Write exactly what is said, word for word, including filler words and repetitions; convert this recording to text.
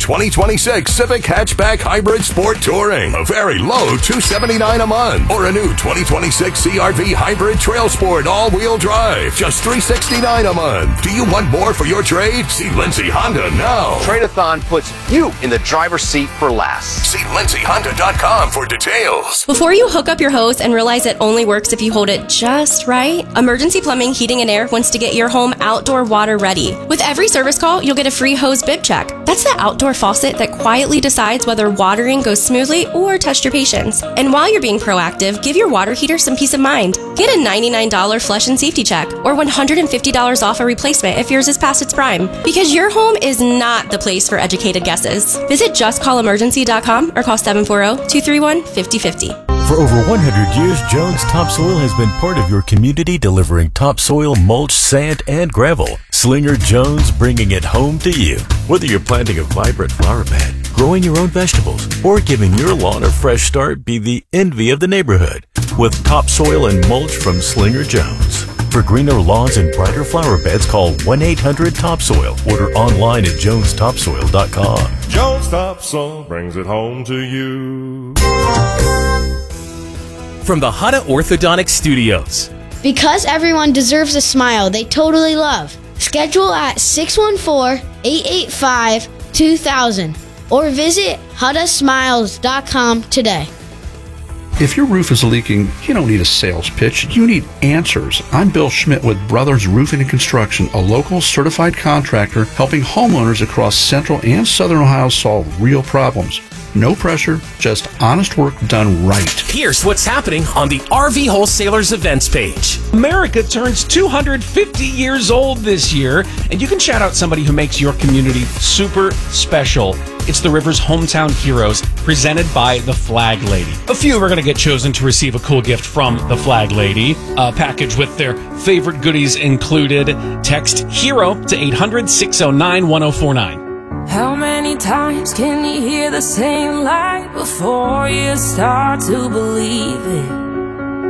twenty twenty-six Civic Hatchback Hybrid Sport Touring. A very low two hundred seventy-nine dollars a month. Or a new twenty twenty-six C R V Hybrid Trail Sport all-wheel drive. Just three hundred sixty-nine dollars a month. Do you want more for your trade? See Lindsay Honda now. Trade-a-thon puts you in the driver's seat for less. See lindsay honda dot com for details. Before you hook up your hose and realize it only works if you hold it just right, Emergency Plumbing, Heating, and Air wants to get your home outdoor water ready. With every service call, you'll get a free hose bib check. That's the outdoor faucet that quietly decides whether watering goes smoothly or test your patience. And while you're being proactive, give your water heater some peace of mind. Get a ninety-nine dollars flush and safety check or one hundred fifty dollars off a replacement if yours is past its prime. Because your home is not the place for educated guesses. Visit just call emergency dot com or call seven four zero, two three one, five zero five zero. For over one hundred years, Jones Topsoil has been part of your community, delivering topsoil, mulch, sand, and gravel. Slinger Jones, bringing it home to you. Whether you're planting a vibrant flower bed, growing your own vegetables, or giving your lawn a fresh start, be the envy of the neighborhood with topsoil and mulch from Slinger Jones. For greener lawns and brighter flower beds, call one eight hundred topsoil. Order online at jones topsoil dot com. Jones Topsoil brings it home to you. From the Hada Orthodontic Studios. Because everyone deserves a smile they totally love. Schedule at six one four, eight eight five, two thousand or visit hada smiles dot com today. If your roof is leaking, you don't need a sales pitch. You need answers. I'm Bill Schmidt with Brothers Roofing and Construction, a local certified contractor helping homeowners across central and southern Ohio solve real problems. No pressure, just honest work done right. Here's what's happening on the R V Wholesalers events page. America turns two hundred fifty years old this year, and you can shout out somebody who makes your community super special. It's the River's Hometown Heroes, presented by the Flag Lady. A few are going to get chosen to receive a cool gift from the Flag Lady. A package with their favorite goodies included. Text HERO to eight hundred, six oh nine, one oh four nine. How many times can you hear the same lie before you start to believe it?